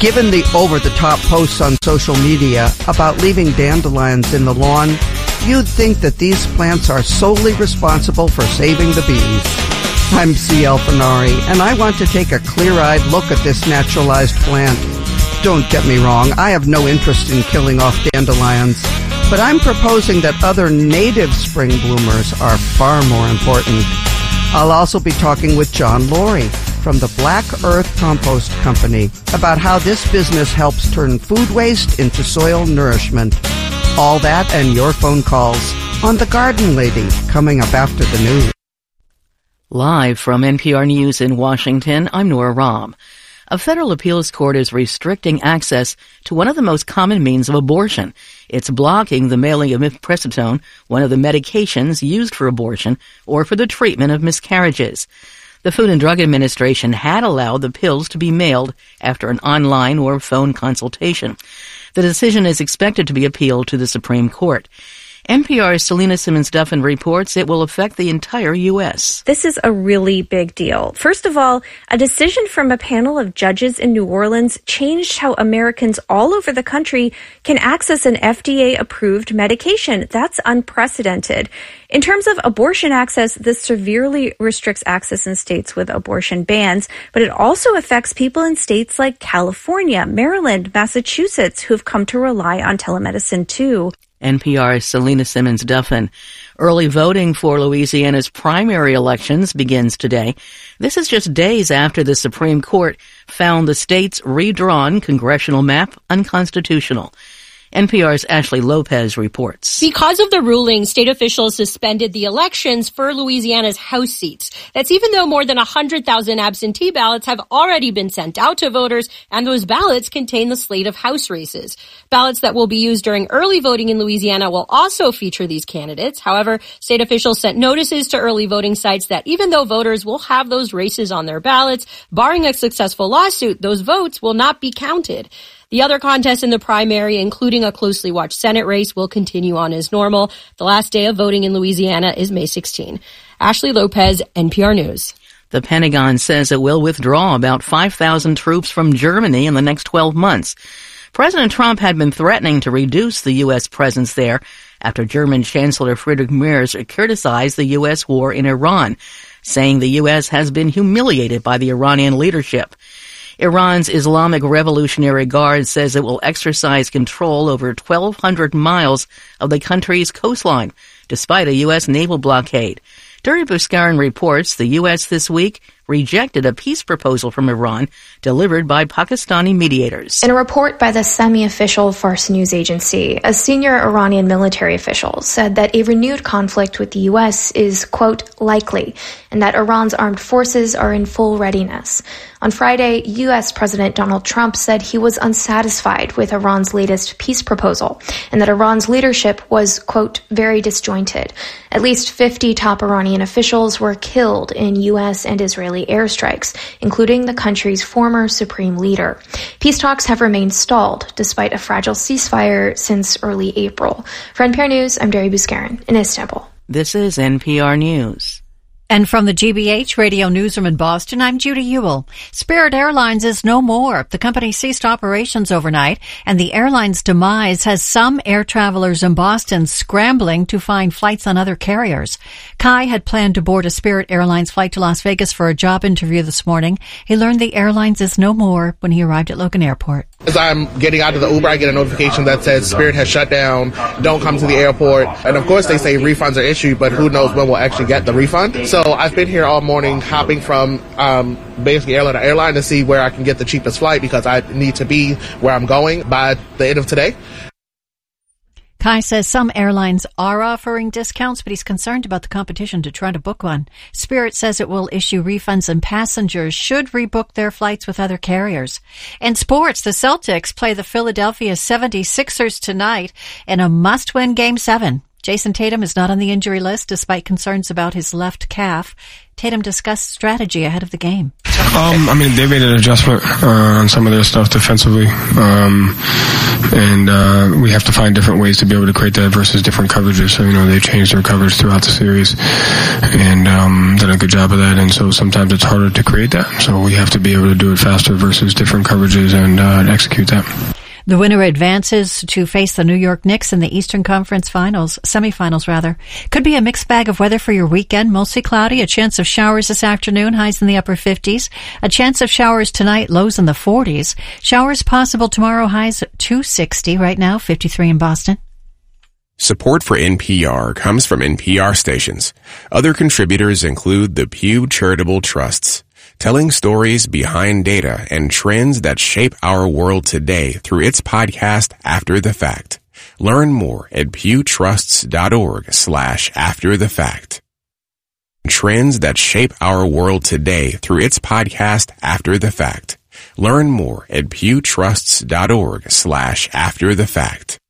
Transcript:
Given the over-the-top posts on social media about leaving dandelions in the lawn, you'd think that these plants are solely responsible for saving the bees. I'm C.L. Fenari, and I want to take a clear-eyed look at this naturalized plant. Don't get me wrong, I have no interest in killing off dandelions, but I'm proposing that other native spring bloomers are far more important. I'll also be talking with John Laurie from the Black Earth Compost Company about how this business helps turn food waste into soil nourishment. All that and your phone calls on The Garden Lady coming up after the news. Live from NPR News in Washington, I'm Nora Rahm. A federal appeals court is restricting access to one of the most common means of abortion. It's blocking the mailing of mifepristone, one of the medications used for abortion or for the treatment of miscarriages. The Food and Drug Administration had allowed the pills to be mailed after an online or phone consultation. The decision is expected to be appealed to the Supreme Court. NPR's Selena Simmons-Duffin reports it will affect the entire U.S. This is a really big deal. First of all, a decision from a panel of judges in New Orleans changed how Americans all over the country can access an FDA-approved medication. That's unprecedented. In terms of abortion access, this severely restricts access in states with abortion bans, but it also affects people in states like California, Maryland, Massachusetts, who've come to rely on telemedicine too. NPR's Selena Simmons-Duffin. Early voting for Louisiana's primary elections begins today. This is just days after the Supreme Court found the state's redrawn congressional map unconstitutional. NPR's Ashley Lopez reports. Because of the ruling, state officials suspended the elections for Louisiana's House seats. That's even though more than 100,000 absentee ballots have already been sent out to voters, and those ballots contain the slate of House races. Ballots that will be used during early voting in Louisiana will also feature these candidates. However, state officials sent notices to early voting sites that even though voters will have those races on their ballots, barring a successful lawsuit, those votes will not be counted. The other contests in the primary, including a closely watched Senate race, will continue on as normal. The last day of voting in Louisiana is May 16. Ashley Lopez, NPR News. The Pentagon says it will withdraw about 5,000 troops from Germany in the next 12 months. President Trump had been threatening to reduce the U.S. presence there after German Chancellor Friedrich Merz criticized the U.S. war in Iran, saying the U.S. has been humiliated by the Iranian leadership. Iran's Islamic Revolutionary Guard says it will exercise control over 1,200 miles of the country's coastline, despite a U.S. naval blockade. Duri Buskarin reports the U.S. this week rejected a peace proposal from Iran delivered by Pakistani mediators. In a report by the semi-official Fars news agency, a senior Iranian military official said that a renewed conflict with the U.S. is, quote, likely, and that Iran's armed forces are in full readiness. On Friday, U.S. President Donald Trump said he was unsatisfied with Iran's latest peace proposal, and that Iran's leadership was, quote, very disjointed. At least 50 top Iranian officials were killed in U.S. and Israeli airstrikes, including the country's former supreme leader. Peace talks have remained stalled, despite a fragile ceasefire since early April. For NPR News, I'm Duri Buskarin in Istanbul. This is NPR News. And from the GBH Radio Newsroom in Boston, I'm Judy Ewell. Spirit Airlines is no more. The company ceased operations overnight, and the airline's demise has some air travelers in Boston scrambling to find flights on other carriers. Kai had planned to board a Spirit Airlines flight to Las Vegas for a job interview this morning. He learned the airlines is no more when he arrived at Logan Airport. As I'm getting out of the Uber, I get a notification that says Spirit has shut down, don't come to the airport. And of course they say refunds are issued, but who knows when we'll actually get the refund. So I've been here all morning hopping from basically airline to airline to see where I can get the cheapest flight because I need to be where I'm going by the end of today. Kai says some airlines are offering discounts, but he's concerned about the competition to try to book one. Spirit says it will issue refunds and passengers should rebook their flights with other carriers. In sports, the Celtics play the Philadelphia 76ers tonight in a must-win Game 7. Jason Tatum is not on the injury list despite concerns about his left calf. Tatum discussed strategy ahead of the game. They made an adjustment on some of their stuff defensively, and we have to find different ways to be able to create that versus different coverages. So, they changed their coverage throughout the series and done a good job of that, and so sometimes it's harder to create that. So we have to be able to do it faster versus different coverages and execute that. The winner advances to face the New York Knicks in the Eastern Conference semifinals. Could be a mixed bag of weather for your weekend. Mostly cloudy, a chance of showers this afternoon, highs in the upper 50s. A chance of showers tonight, lows in the 40s. Showers possible tomorrow, highs 260. Right now, 53 in Boston. Support for NPR comes from NPR stations. Other contributors include the Pew Charitable Trusts, telling stories behind data and trends that shape our world today through its podcast, After the Fact. Learn more at pewtrusts.org/afterthefact. Trends that shape our world today through its podcast, After the Fact. Learn more at pewtrusts.org/afterthefact.